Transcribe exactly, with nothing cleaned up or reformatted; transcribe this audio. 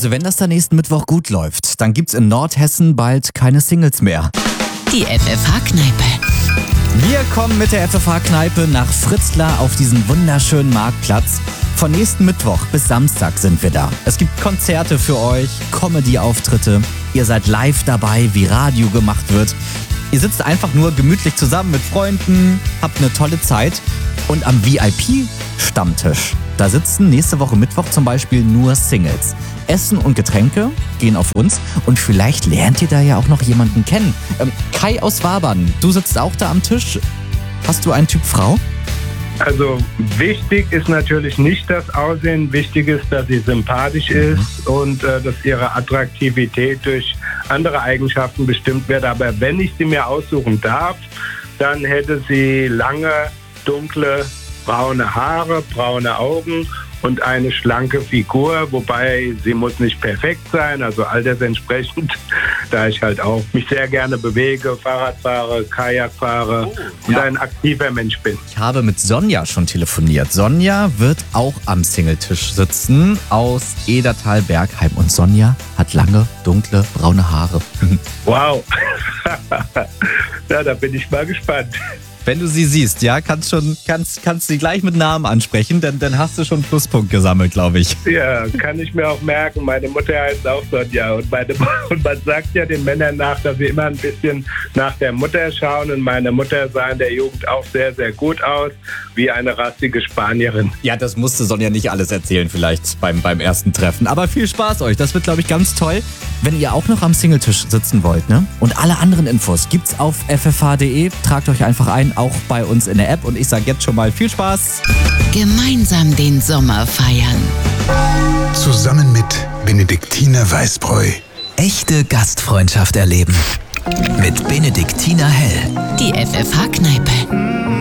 Also wenn das dann nächsten Mittwoch gut läuft, dann gibt's in Nordhessen bald keine Singles mehr. Die F F H-Kneipe. Wir kommen mit der F F H-Kneipe nach Fritzlar auf diesen wunderschönen Marktplatz. Von nächsten Mittwoch bis Samstag sind wir da. Es gibt Konzerte für euch, Comedy-Auftritte. Ihr seid live dabei, wie Radio gemacht wird. Ihr sitzt einfach nur gemütlich zusammen mit Freunden, habt eine tolle Zeit. Und am V I P-Stammtisch, da sitzen nächste Woche Mittwoch zum Beispiel nur Singles. Essen und Getränke gehen auf uns und vielleicht lernt ihr da ja auch noch jemanden kennen. Ähm, Kai aus Wabern, du sitzt auch da am Tisch. Hast du einen Typ Frau? Also wichtig ist natürlich nicht das Aussehen, wichtig ist, dass sie sympathisch ist und äh, dass ihre Attraktivität durch andere Eigenschaften bestimmt wird. Aber wenn ich sie mir aussuchen darf, dann hätte sie lange, dunkle, braune Haare, braune Augen und eine schlanke Figur, wobei sie muss nicht perfekt sein, also altersentsprechend, da ich halt auch mich sehr gerne bewege, Fahrrad fahre, Kajak fahre oh, und ja. ein aktiver Mensch bin. Ich habe mit Sonja schon telefoniert. Sonja wird auch am Singletisch sitzen aus Edertal-Bergheim. Und Sonja hat lange, dunkle, braune Haare. Wow. Ja, da bin ich mal gespannt. Wenn du sie siehst, ja, kannst schon, kannst, kannst sie gleich mit Namen ansprechen, denn dann hast du schon einen Pluspunkt gesammelt, glaube ich. Ja, kann ich mir auch merken. Meine Mutter heißt auch Sonja und, meine, und man sagt ja den Männern nach, dass sie immer ein bisschen nach der Mutter schauen und meine Mutter sah in der Jugend auch sehr, sehr gut aus, wie eine rassige Spanierin. Ja, das musste Sonja nicht alles erzählen vielleicht beim, beim ersten Treffen, aber viel Spaß euch, das wird, glaube ich, ganz toll. Wenn ihr auch noch am Singletisch sitzen wollt, ne? Und alle anderen Infos gibt's auf f f h punkt d e, tragt euch einfach ein, auch bei uns in der App und ich sage jetzt schon mal viel Spaß. Gemeinsam den Sommer feiern. Zusammen mit Benediktiner Weißbräu. Echte Gastfreundschaft erleben. Mit Benediktiner Hell. Die F F H-Kneipe.